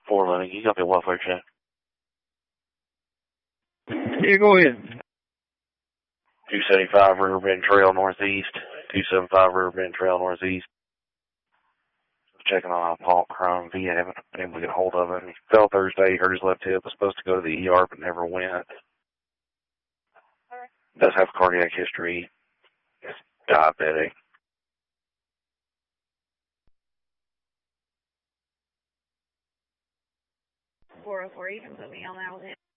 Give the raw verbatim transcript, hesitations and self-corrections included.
four eleven, you got the welfare check. Yeah, go ahead. two seventy-five Riverbend Trail Northeast. two seventy-five Riverbend Trail Northeast. Checking on Paul Crum. He haven't been able to get a hold of him. He fell Thursday, hurt his left hip, was supposed to go to the E R but never went. Does have cardiac history. Is diabetic. four oh four, you can put me on that with it.